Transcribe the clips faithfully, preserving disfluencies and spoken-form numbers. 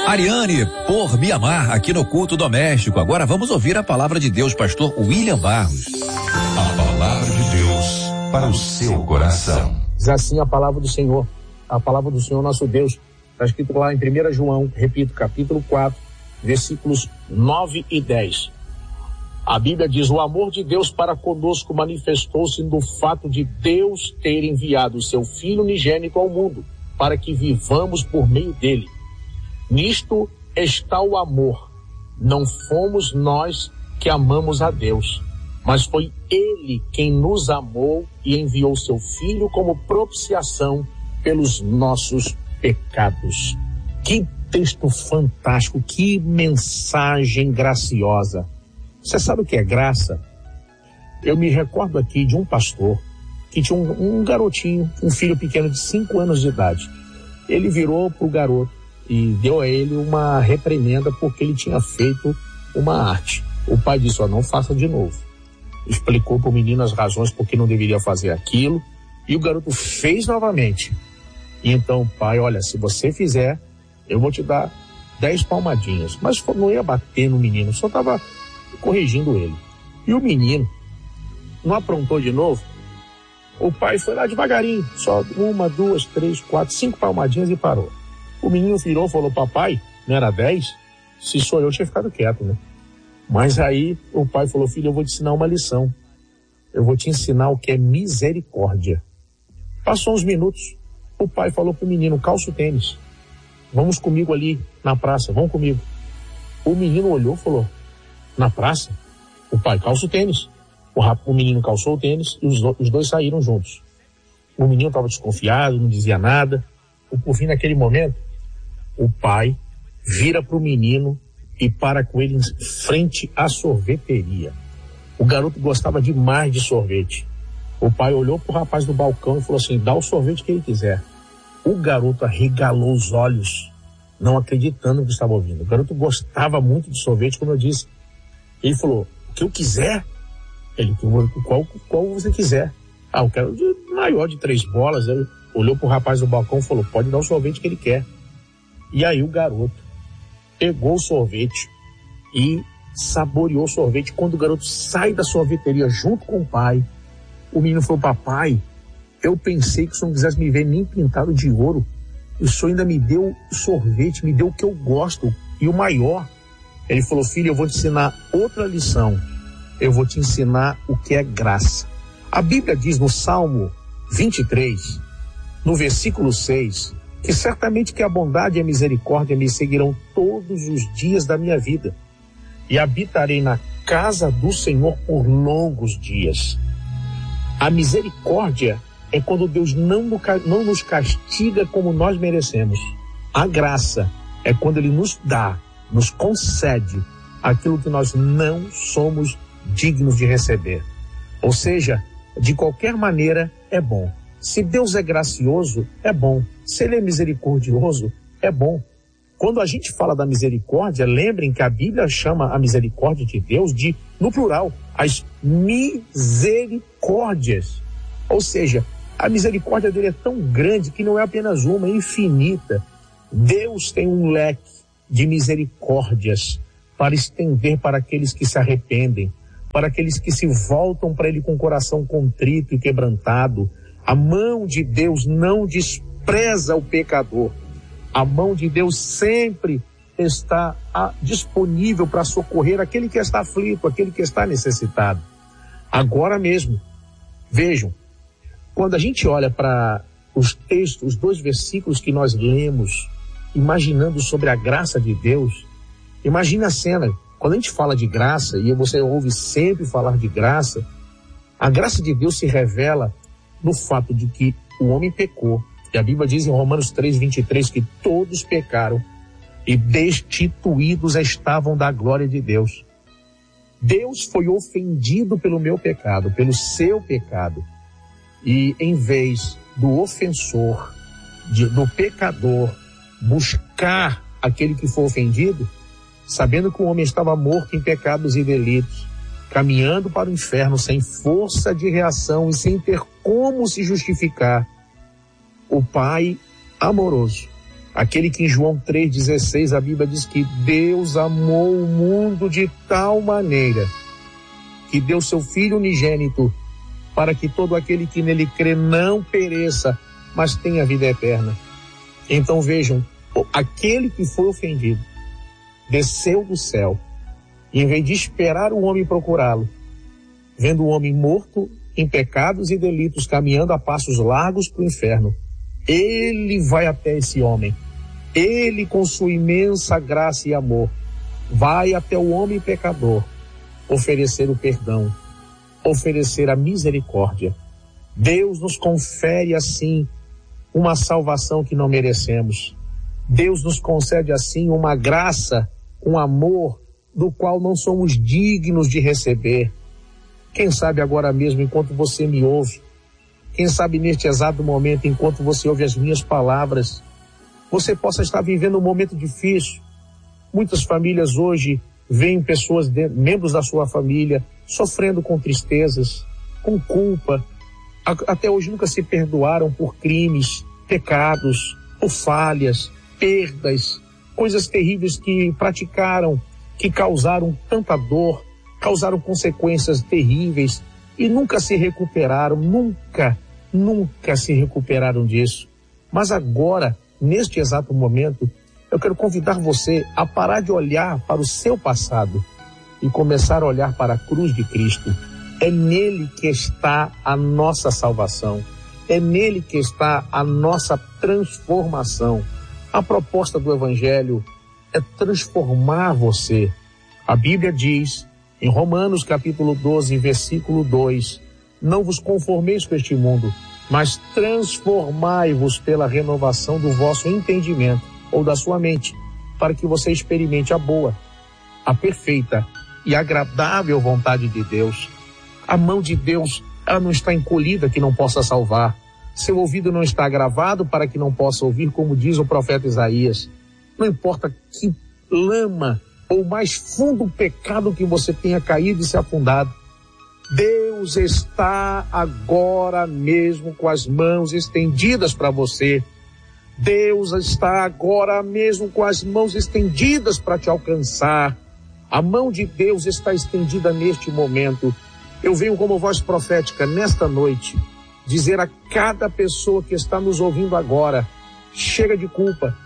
Ariane, por me amar, aqui no culto doméstico. Agora vamos ouvir a palavra de Deus, pastor William Barros. A palavra de Deus para o seu coração. Diz assim a palavra do Senhor, a palavra do Senhor nosso Deus. Está escrito lá em primeira João, repito, capítulo quatro, versículos nove e dez. A Bíblia diz: o amor de Deus para conosco manifestou-se no fato de Deus ter enviado o seu Filho unigênito ao mundo, para que vivamos por meio dele. Nisto está o amor. Não fomos nós que amamos a Deus, mas foi Ele quem nos amou e enviou seu Filho como propiciação pelos nossos pecados. Que texto fantástico, que mensagem graciosa. Você sabe o que é graça? Eu me recordo aqui de um pastor que tinha um, um garotinho, um filho pequeno de cinco anos de idade. Ele virou para o garoto e deu a ele uma reprimenda porque ele tinha feito uma arte. O pai disse: ó, não faça de novo. Explicou para o menino as razões por que não deveria fazer aquilo, e o garoto fez novamente. E então o pai: olha, se você fizer, eu vou te dar dez palmadinhas. Mas não ia bater no menino, só estava corrigindo ele. E o menino não aprontou de novo. O pai foi lá devagarinho, só uma, duas, três, quatro, cinco palmadinhas e parou. O menino virou e falou: papai, não era dez? Se sou eu, tinha ficado quieto, né? Mas aí o pai falou: filho, eu vou te ensinar uma lição. Eu vou te ensinar o que é misericórdia. Passou uns minutos, o pai falou pro menino: calça o tênis. Vamos comigo ali na praça, vamos comigo. O menino olhou e falou: na praça? O pai: calça o tênis. O, rap... o menino calçou o tênis e os, do... os dois saíram juntos. O menino estava desconfiado, não dizia nada. Por fim, naquele momento, o pai vira para o menino e para com ele em frente à sorveteria. O garoto gostava demais de sorvete. O pai olhou para o rapaz do balcão e falou assim: dá o sorvete que ele quiser. O garoto arregalou os olhos, não acreditando no que estava ouvindo. O garoto gostava muito de sorvete, como eu disse. Ele falou: o que eu quiser? Ele: qual, qual você quiser? Ah, eu quero de maior de três bolas. Ele olhou para o rapaz do balcão e falou: pode dar o sorvete que ele quer. E aí o garoto pegou o sorvete e saboreou o sorvete. Quando o garoto sai da sorveteria junto com o pai, o menino falou: papai, eu pensei que o senhor não quisesse me ver nem pintado de ouro. O senhor ainda me deu sorvete, me deu o que eu gosto, e o maior. Ele falou: filho, eu vou te ensinar outra lição. Eu vou te ensinar o que é graça. A Bíblia diz no Salmo vinte e três, no versículo seis, que certamente que a bondade e a misericórdia me seguirão todos os dias da minha vida, e habitarei na casa do Senhor por longos dias. A misericórdia é quando Deus não, não nos castiga como nós merecemos. A graça é quando Ele nos dá, nos concede aquilo que nós não somos dignos de receber. Ou seja, de qualquer maneira é bom. Se Deus é gracioso, é bom. Se Ele é misericordioso, é bom. Quando a gente fala da misericórdia, lembrem que a Bíblia chama a misericórdia de Deus de, no plural, as misericórdias. Ou seja, a misericórdia dele é tão grande que não é apenas uma, é infinita. Deus tem um leque de misericórdias para estender para aqueles que se arrependem, para aqueles que se voltam para Ele com o coração contrito e quebrantado. A mão de Deus não despreza o pecador. A mão de Deus sempre está a, disponível para socorrer aquele que está aflito, aquele que está necessitado. Agora mesmo, vejam, quando a gente olha para os textos, os dois versículos que nós lemos, imaginando sobre a graça de Deus, imagina a cena. Quando a gente fala de graça, e você ouve sempre falar de graça, a graça de Deus se revela no fato de que o homem pecou. E a Bíblia diz em Romanos três, vinte e três que todos pecaram e destituídos estavam da glória de Deus. Deus foi ofendido pelo meu pecado, pelo seu pecado. E em vez do ofensor, de, do pecador, buscar aquele que foi ofendido, sabendo que o homem estava morto em pecados e delitos, caminhando para o inferno sem força de reação e sem ter como se justificar, o Pai amoroso, Aquele que em João três dezesseis a Bíblia diz que Deus amou o mundo de tal maneira que deu seu Filho unigênito para que todo aquele que nele crê não pereça, mas tenha vida eterna. Então vejam, aquele que foi ofendido desceu do céu e, em vez de esperar o homem procurá-lo, vendo o homem morto em pecados e delitos caminhando a passos largos para o inferno, ele vai até esse homem. Ele, com sua imensa graça e amor, vai até o homem pecador oferecer o perdão, oferecer a misericórdia. Deus nos confere assim uma salvação que não merecemos. Deus nos concede assim uma graça, um amor do qual não somos dignos de receber. Quem sabe agora mesmo, enquanto você me ouve, quem sabe neste exato momento, enquanto você ouve as minhas palavras, você possa estar vivendo um momento difícil. Muitas famílias hoje veem pessoas, de, membros da sua família, sofrendo com tristezas, com culpa. A, até hoje nunca se perdoaram por crimes, pecados, por falhas, perdas, coisas terríveis que praticaram, que causaram tanta dor, causaram consequências terríveis e nunca se recuperaram, nunca, nunca se recuperaram disso. Mas agora, neste exato momento, eu quero convidar você a parar de olhar para o seu passado e começar a olhar para a cruz de Cristo. É nele que está a nossa salvação. É nele que está a nossa transformação. A proposta do Evangelho é transformar você. A Bíblia diz, em Romanos capítulo doze, versículo dois, não vos conformeis com este mundo, mas transformai-vos pela renovação do vosso entendimento, ou da sua mente, para que você experimente a boa, a perfeita e agradável vontade de Deus. A mão de Deus, ela não está encolhida que não possa salvar. Seu ouvido não está gravado para que não possa ouvir, como diz o profeta Isaías. Não importa que lama ou mais fundo pecado que você tenha caído e se afundado, Deus está agora mesmo com as mãos estendidas para você. Deus está agora mesmo com as mãos estendidas para te alcançar. A mão de Deus está estendida neste momento. Eu venho como voz profética nesta noite dizer a cada pessoa que está nos ouvindo agora: chega de culpa,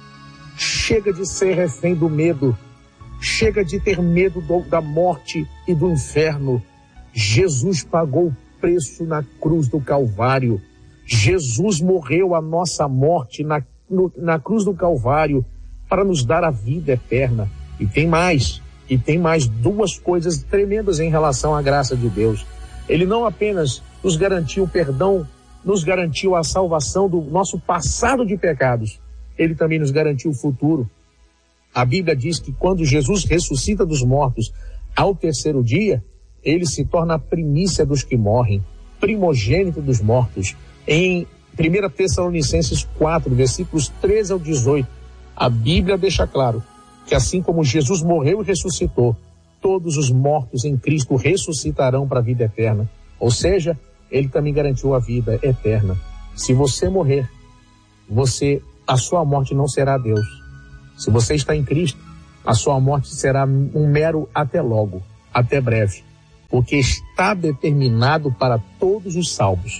chega de ser refém do medo, chega de ter medo do, da morte e do inferno. Jesus pagou o preço na cruz do Calvário. Jesus morreu a nossa morte na, no, na cruz do Calvário para nos dar a vida eterna. E tem mais, e tem mais duas coisas tremendas em relação à graça de Deus. Ele não apenas nos garantiu o perdão, nos garantiu a salvação do nosso passado de pecados, ele também nos garantiu o futuro. A Bíblia diz que quando Jesus ressuscita dos mortos ao terceiro dia, ele se torna a primícia dos que morrem, primogênito dos mortos. Em primeira Tessalonicenses quatro, versículos treze ao dezoito, a Bíblia deixa claro que assim como Jesus morreu e ressuscitou, todos os mortos em Cristo ressuscitarão para a vida eterna. Ou seja, ele também garantiu a vida eterna. Se você morrer, você, a sua morte não será Deus. Se você está em Cristo, a sua morte será um mero até logo, até breve, porque está determinado para todos os salvos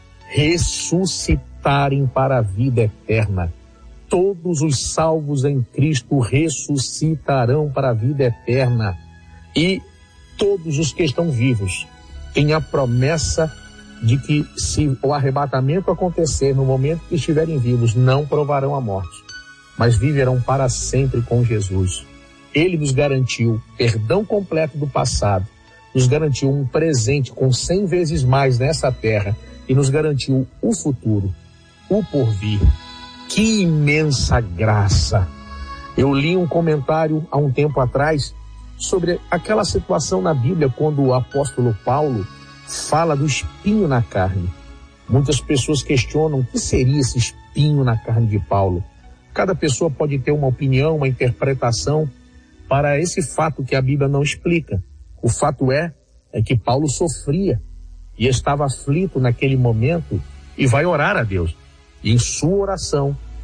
ressuscitarem para a vida eterna. Todos os salvos em Cristo ressuscitarão para a vida eterna. E todos os que estão vivos têm a promessa de que, se o arrebatamento acontecer no momento que estiverem vivos, não provarão a morte, mas viverão para sempre com Jesus. Ele nos garantiu perdão completo do passado, nos garantiu um presente com cem vezes mais nessa terra e nos garantiu o futuro, o porvir. Que imensa graça! Eu li um comentário há um tempo atrás sobre aquela situação na Bíblia quando o apóstolo Paulo fala do espinho na carne. Muitas pessoas questionam o que seria esse espinho na carne de Paulo. Cada pessoa pode ter uma opinião, uma interpretação para esse fato que a Bíblia não explica. O fato é, é que Paulo sofria e estava aflito naquele momento e vai orar a Deus. E em sua oração,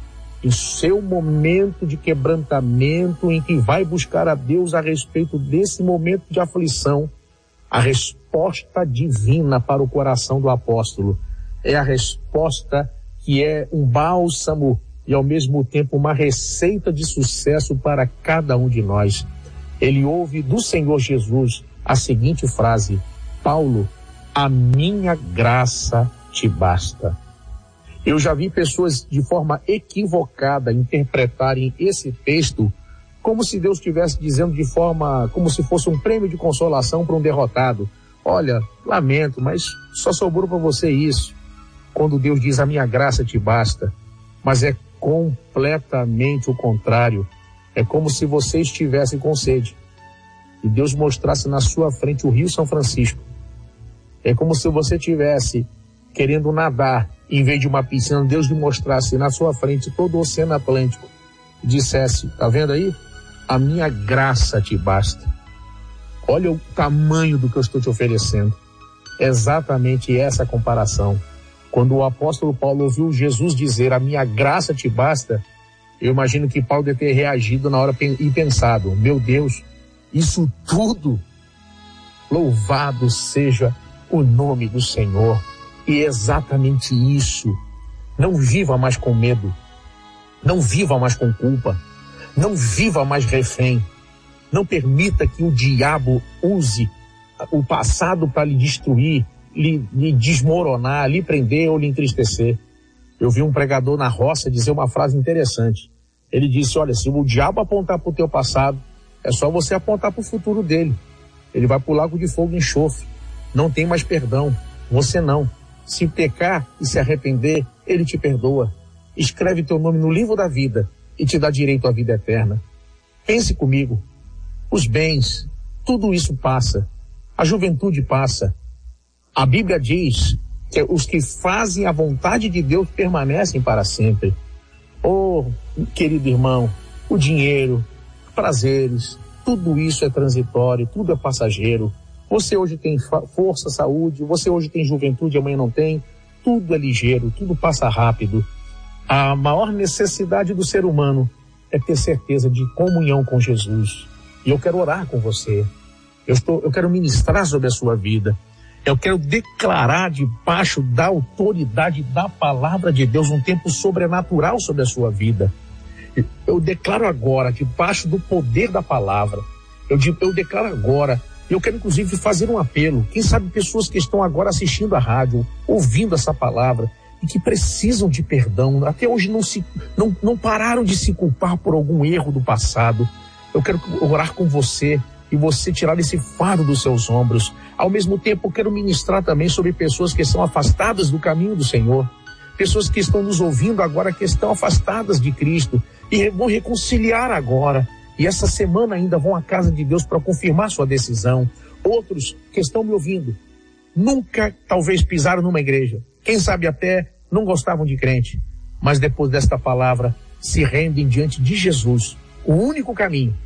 em seu momento de quebrantamento, em que vai buscar a Deus a respeito desse momento de aflição, a resposta divina para o coração do apóstolo é a resposta que é um bálsamo e ao mesmo tempo uma receita de sucesso para cada um de nós. Ele ouve do Senhor Jesus a seguinte frase: Paulo, a minha graça te basta. Eu já vi pessoas de forma equivocada interpretarem esse texto como se Deus estivesse dizendo de forma, como se fosse um prêmio de consolação para um derrotado. Olha, lamento, mas só sobrou para você isso. Quando Deus diz a minha graça te basta, mas é completamente o contrário. É como se você estivesse com sede e Deus mostrasse na sua frente o Rio São Francisco. É como se você estivesse querendo nadar, em vez de uma piscina, Deus lhe mostrasse na sua frente todo o Oceano Atlântico e dissesse: tá vendo aí? A minha graça te basta. Olha o tamanho do que eu estou te oferecendo. É exatamente essa a comparação. Quando o apóstolo Paulo ouviu Jesus dizer a minha graça te basta, eu imagino que Paulo deve ter reagido na hora e pensado: meu Deus, isso tudo? Louvado seja o nome do Senhor. E é exatamente isso. Não viva mais com medo. Não viva mais com culpa. Não viva mais refém. Não permita que o diabo use o passado para lhe destruir, lhe, lhe desmoronar, lhe prender ou lhe entristecer. Eu vi um pregador na roça dizer uma frase interessante. Ele disse: olha, se o diabo apontar para o teu passado, é só você apontar para o futuro dele. Ele vai para o lago de fogo e enxofre. Não tem mais perdão. Você não. Se pecar e se arrepender, ele te perdoa. Escreve teu nome no livro da vida e te dá direito à vida eterna. Pense comigo. Os bens, tudo isso passa. A juventude passa. A Bíblia diz que os que fazem a vontade de Deus permanecem para sempre. Oh, querido irmão, o dinheiro, prazeres, tudo isso é transitório, tudo é passageiro. Você hoje tem força, saúde, você hoje tem juventude, amanhã não tem. Tudo é ligeiro, tudo passa rápido. A maior necessidade do ser humano é ter certeza de comunhão com Jesus. E eu quero orar com você. Eu, estou, eu quero ministrar sobre a sua vida. Eu quero declarar debaixo da autoridade da palavra de Deus um tempo sobrenatural sobre a sua vida. Eu declaro agora, debaixo do poder da palavra, eu, eu declaro agora. Eu quero inclusive fazer um apelo. Quem sabe pessoas que estão agora assistindo a rádio, ouvindo essa palavra e que precisam de perdão, até hoje não, se, não, não pararam de se culpar por algum erro do passado. Eu quero orar com você e você tirar esse fardo dos seus ombros. Ao mesmo tempo, eu quero ministrar também sobre pessoas que estão afastadas do caminho do Senhor. Pessoas que estão nos ouvindo agora, que estão afastadas de Cristo e vão reconciliar agora. E essa semana ainda vão à casa de Deus para confirmar sua decisão. Outros que estão me ouvindo, nunca talvez pisaram numa igreja. Quem sabe até não gostavam de crente. Mas depois desta palavra, se rendem diante de Jesus. O único caminho,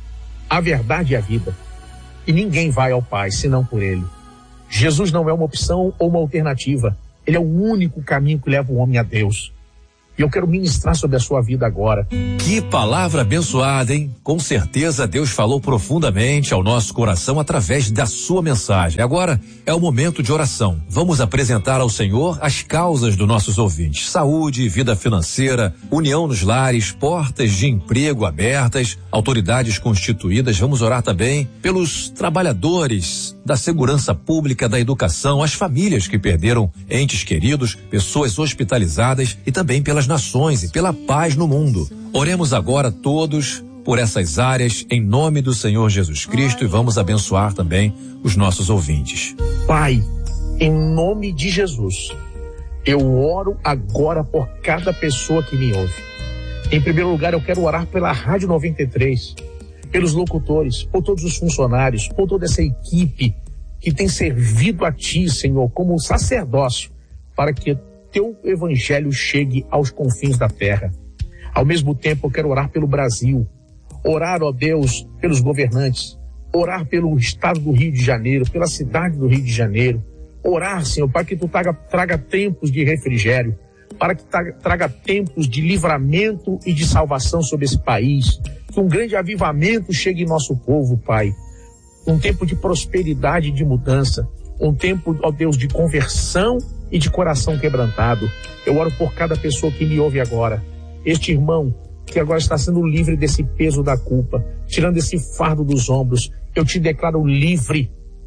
a verdade e a vida. E ninguém vai ao Pai senão por Ele. Jesus não é uma opção ou uma alternativa. Ele é o único caminho que leva o homem a Deus. E eu quero ministrar sobre a sua vida agora. Que palavra abençoada, hein? Com certeza Deus falou profundamente ao nosso coração através da sua mensagem. Agora é o momento de oração. Vamos apresentar ao Senhor as causas dos nossos ouvintes. Saúde, vida financeira, união nos lares, portas de emprego abertas, autoridades constituídas. Vamos orar também pelos trabalhadores da segurança pública, da educação, as famílias que perderam entes queridos, pessoas hospitalizadas e também pelas nações e pela paz no mundo. Oremos agora todos por essas áreas em nome do Senhor Jesus Cristo e vamos abençoar também os nossos ouvintes. Pai, em nome de Jesus, eu oro agora por cada pessoa que me ouve. Em primeiro lugar, eu quero orar pela Rádio noventa e três, pelos locutores, por todos os funcionários, por toda essa equipe que tem servido a Ti, Senhor, como sacerdócio, para que Teu evangelho chegue aos confins da terra. Ao mesmo tempo, eu quero orar pelo Brasil, orar, ó Deus, pelos governantes, orar pelo estado do Rio de Janeiro, pela cidade do Rio de Janeiro, orar, Senhor, para que Tu traga, traga tempos de refrigério. para que traga tempos de livramento e de salvação sobre esse país. Que um grande avivamento chegue em nosso povo, Pai. Um tempo de prosperidade e de mudança. Um tempo, ó Deus, de conversão e de coração quebrantado. Eu oro por cada pessoa que me ouve agora. Este irmão que agora está sendo livre desse peso da culpa, tirando esse fardo dos ombros. Eu te declaro livre.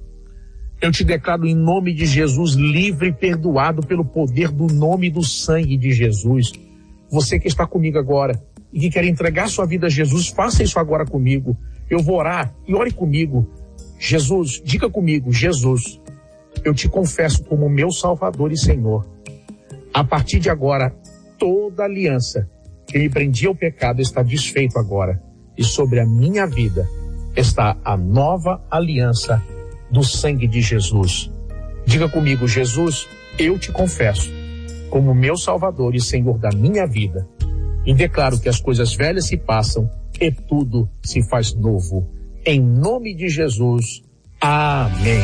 Eu te declaro em nome de Jesus, livre e perdoado pelo poder do nome e do sangue de Jesus. Você que está comigo agora e que quer entregar sua vida a Jesus, faça isso agora comigo. Eu vou orar e ore comigo. Jesus, diga comigo, Jesus, eu te confesso como meu Salvador e Senhor. A partir de agora, toda aliança que me prendia ao pecado está desfeito agora. E sobre a minha vida está a nova aliança do sangue de Jesus. Diga comigo, Jesus, eu te confesso como meu Salvador e Senhor da minha vida. E declaro que as coisas velhas se passam e tudo se faz novo. Em nome de Jesus. Amém.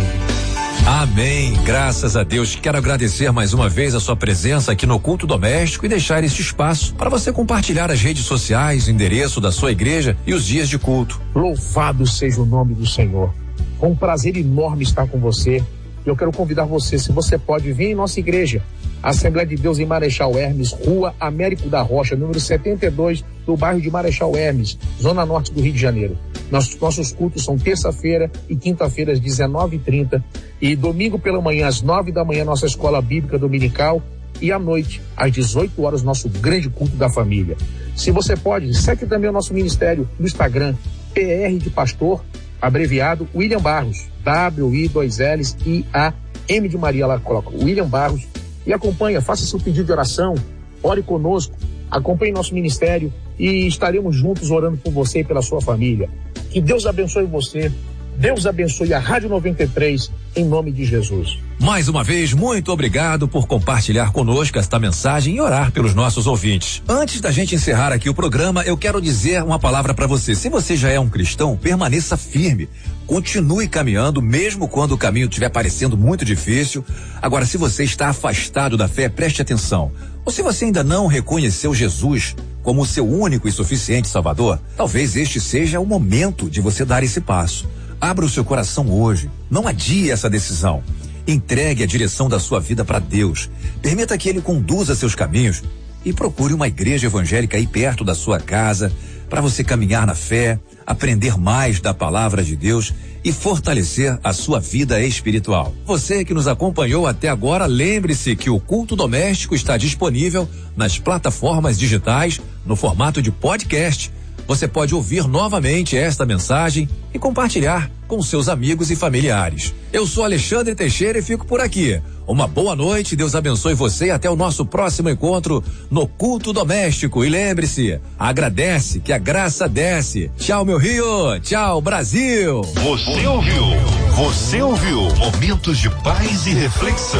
Amém, graças a Deus. Quero agradecer mais uma vez a sua presença aqui no Culto Doméstico e deixar este espaço para você compartilhar as redes sociais, o endereço da sua igreja e os dias de culto. Louvado seja o nome do Senhor. É um prazer enorme estar com você. Eu quero convidar você, se você pode, vir em nossa igreja, Assembleia de Deus em Marechal Hermes, Rua Américo da Rocha, número setenta e dois, do bairro de Marechal Hermes, Zona Norte do Rio de Janeiro. Nossos, nossos cultos são terça-feira e quinta-feira às dezenove e trinta e domingo pela manhã às nove da manhã, nossa escola bíblica dominical, e à noite, às dezoito horas, nosso grande culto da família. Se você pode, segue também o nosso ministério no Instagram, P R de Pastor, abreviado William Barros, W I dois L's I A M de Maria, lá coloca William Barros, e acompanha, faça seu pedido de oração, ore conosco, acompanhe nosso ministério e estaremos juntos orando por você e pela sua família. Que Deus abençoe você, Deus abençoe a Rádio noventa e três, em nome de Jesus. Mais uma vez, muito obrigado por compartilhar conosco esta mensagem e orar pelos nossos ouvintes. Antes da gente encerrar aqui o programa, eu quero dizer uma palavra para você. Se você já é um cristão, permaneça firme. Continue caminhando, mesmo quando o caminho estiver parecendo muito difícil. Agora, se você está afastado da fé, preste atenção. Ou se você ainda não reconheceu Jesus como o seu único e suficiente Salvador, talvez este seja o momento de você dar esse passo. Abra o seu coração hoje. Não adie essa decisão. Entregue a direção da sua vida para Deus. Permita que Ele conduza seus caminhos e procure uma igreja evangélica aí perto da sua casa para você caminhar na fé, aprender mais da palavra de Deus e fortalecer a sua vida espiritual. Você que nos acompanhou até agora, lembre-se que o Culto Doméstico está disponível nas plataformas digitais no formato de podcast. Você pode ouvir novamente esta mensagem e compartilhar com seus amigos e familiares. Eu sou Alexandre Teixeira e fico por aqui. Uma boa noite, Deus abençoe você e até o nosso próximo encontro no Culto Doméstico. E lembre-se, agradece que a graça desce. Tchau, meu Rio. Tchau, Brasil. Você ouviu? Você ouviu? Momentos de paz e reflexão.